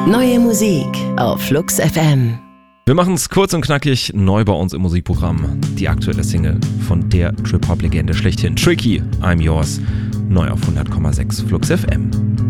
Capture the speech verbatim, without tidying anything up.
Neue Musik auf Flux F M. Wir machen es kurz und knackig, neu bei uns im Musikprogramm. Die aktuelle Single von der Trip-Hop-Legende schlechthin, Tricky, I'm Yours, neu auf hundert Komma sechs Flux F M.